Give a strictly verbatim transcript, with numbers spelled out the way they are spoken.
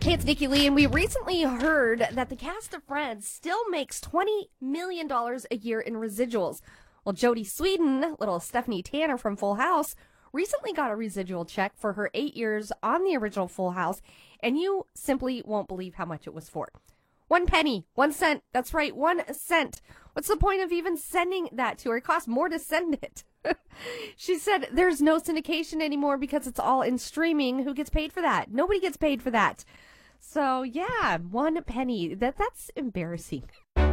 Hey, it's Nikki Lee, and we recently heard that the cast of Friends still makes twenty million dollars a year in residuals. Well, Jodie Sweetin, little Stephanie Tanner from Full House, recently got a residual check for her eight years on the original Full House, and you simply won't believe how much it was for. One penny, one cent. That's right, one cent. What's the point of even sending that to her? It costs more to send it. She said there's no syndication anymore because it's all in streaming. Who gets paid for that? Nobody gets paid for that. So, yeah, one penny. That That's embarrassing.